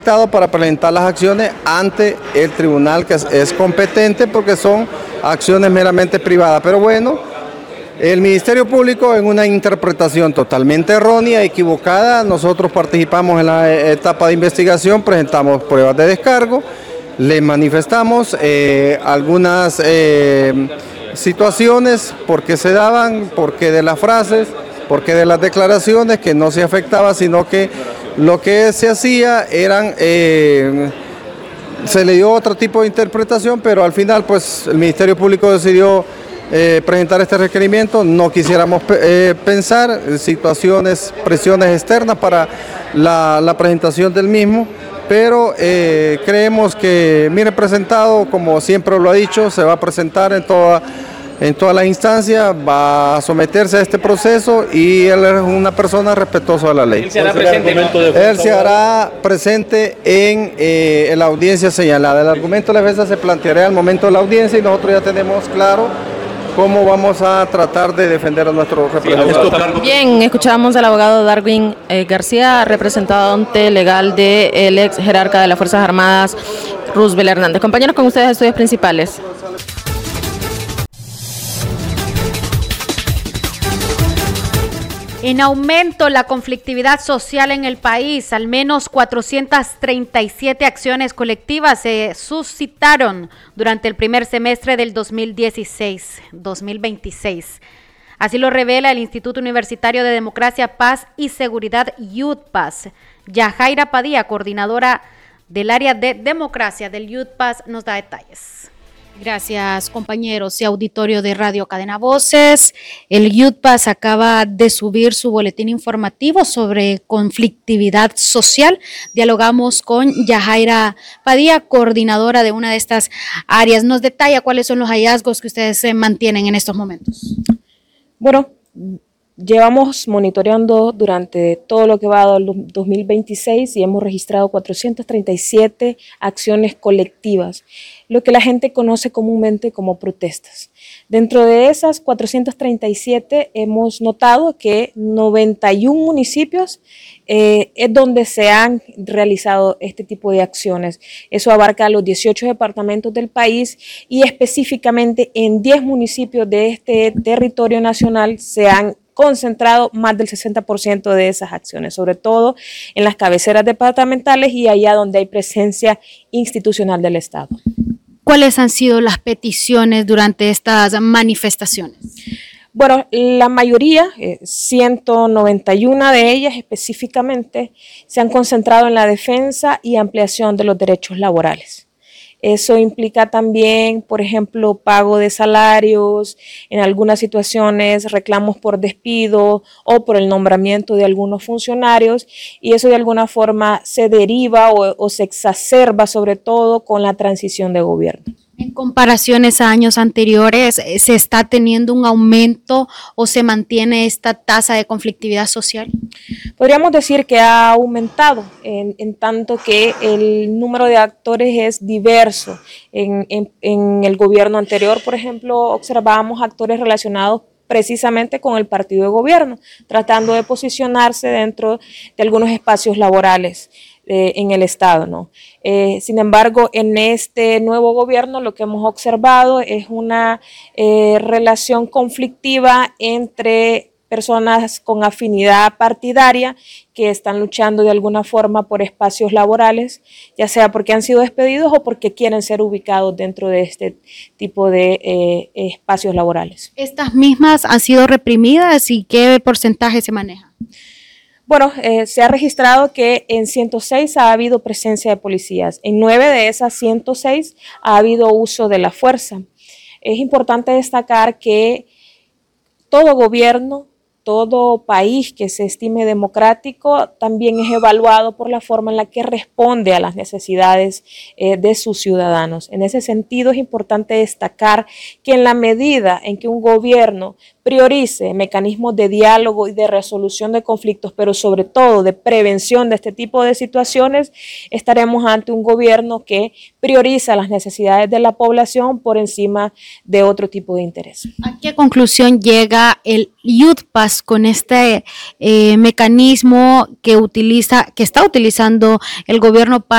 para presentar las acciones ante el tribunal que es competente porque son acciones meramente privadas. Pero bueno, el Ministerio Público en una interpretación totalmente errónea, equivocada, nosotros participamos en la etapa de investigación, presentamos pruebas de descargo, le manifestamos algunas situaciones, por qué se daban, por qué de las frases, por qué de las declaraciones, que no se afectaba, sino que lo que se hacía eran, se le dio otro tipo de interpretación, pero al final pues el Ministerio Público decidió presentar este requerimiento. No quisiéramos pensar en situaciones, presiones externas para la presentación del mismo, pero creemos que, mire, presentado, como siempre lo ha dicho, se va a presentar en todas las instancias, va a someterse a este proceso y él es una persona respetuosa de la ley. Él se hará presente en la audiencia señalada. El argumento de la defensa se planteará al momento de la audiencia y nosotros ya tenemos claro cómo vamos a tratar de defender a nuestro representante. Bien, escuchamos al abogado Darwin García, representante legal del ex jerarca de las Fuerzas Armadas, Roosevelt Hernández. Compañeros, con ustedes estudios principales. En aumento la conflictividad social en el país, al menos 437 acciones colectivas se suscitaron durante el primer semestre del 2026. Así lo revela el Instituto Universitario de Democracia, Paz y Seguridad, IUDPAS. Yajaira Padilla, coordinadora del área de democracia del IUDPAS, nos da detalles. Gracias, compañeros y auditorio de Radio Cadena Voces. El IUDPAS acaba de subir su boletín informativo sobre conflictividad social. Dialogamos con Yajaira Padilla, coordinadora de una de estas áreas. Nos detalla cuáles son los hallazgos que ustedes mantienen en estos momentos. Bueno, llevamos monitoreando durante todo lo que va del 2026 y hemos registrado 437 acciones colectivas, lo que la gente conoce comúnmente como protestas. Dentro de esas 437 hemos notado que 91 municipios es donde se han realizado este tipo de acciones. Eso abarca los 18 departamentos del país y específicamente en 10 municipios de este territorio nacional se han concentrado más del 60% de esas acciones, sobre todo en las cabeceras departamentales y allá donde hay presencia institucional del Estado. ¿Cuáles han sido las peticiones durante estas manifestaciones? Bueno, la mayoría, 191 de ellas específicamente, se han concentrado en la defensa y ampliación de los derechos laborales. Eso implica también, por ejemplo, pago de salarios, en algunas situaciones reclamos por despido o por el nombramiento de algunos funcionarios, y eso de alguna forma se deriva o se exacerba sobre todo con la transición de gobierno. En comparaciones a años anteriores, ¿se está teniendo un aumento o se mantiene esta tasa de conflictividad social? Podríamos decir que ha aumentado en tanto que el número de actores es diverso. En el gobierno anterior, por ejemplo, observábamos actores relacionados precisamente con el partido de gobierno, tratando de posicionarse dentro de algunos espacios laborales en el Estado, ¿no? Sin embargo, en este nuevo gobierno lo que hemos observado es una relación conflictiva entre personas con afinidad partidaria que están luchando de alguna forma por espacios laborales, ya sea porque han sido despedidos o porque quieren ser ubicados dentro de este tipo de espacios laborales. ¿Estas mismas han sido reprimidas y qué porcentaje se maneja? Bueno, se ha registrado que en 106 ha habido presencia de policías. En 9 de esas 106 ha habido uso de la fuerza. Es importante destacar que todo gobierno, todo país que se estime democrático también es evaluado por la forma en la que responde a las necesidades de sus ciudadanos. En ese sentido es importante destacar que en la medida en que un gobierno priorice mecanismos de diálogo y de resolución de conflictos, pero sobre todo de prevención de este tipo de situaciones, estaremos ante un gobierno que prioriza las necesidades de la población por encima de otro tipo de interés. ¿A qué conclusión llega el IUDPAS con este mecanismo que está utilizando el gobierno para